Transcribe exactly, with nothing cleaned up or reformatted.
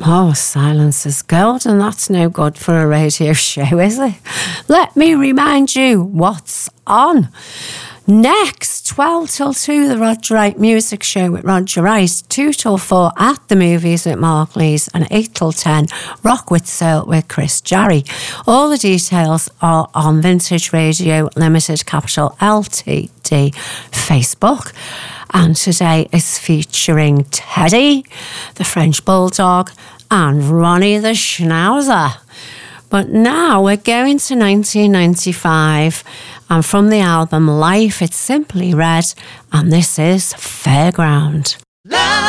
Oh, silence is gold, and that's no good for a radio show, is it? Let me remind you what's on. Next, twelve till two, the Roger Wright Music Show with Roger Wright. two till four, At the Movies with Mark Lees. And eight till ten, Rock with Soul with Chris Jarry. All the details are on Vintage Radio Limited, capital L T D, Facebook. And today is featuring Teddy, the French Bulldog, and Ronnie the Schnauzer. But now we're going to nineteen ninety-five, and from the album Life, it's Simply Red, and this is Fairground. Love.